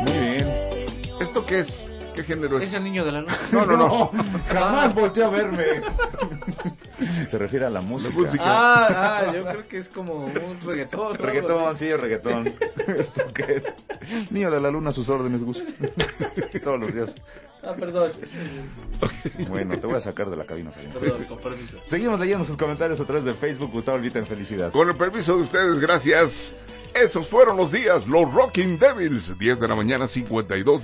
Muy bien. ¿Esto qué es? ¿Qué género es? Es el niño de la luna. No. Jamás volteó a verme. Se refiere a la música. Yo creo que es como un reggaetón. Reggaetón, sí, reggaetón. ¿Esto qué es? Niño de la luna, a sus órdenes, Gus. Todos los días. Perdón. Bueno, te voy a sacar de la cabina. Perdón, con permiso. Seguimos leyendo sus comentarios a través de Facebook. Gustavo Albita en Felicidad. Con el permiso de ustedes, gracias. Esos fueron los días, los Rocking Devils, 10 de la mañana, 52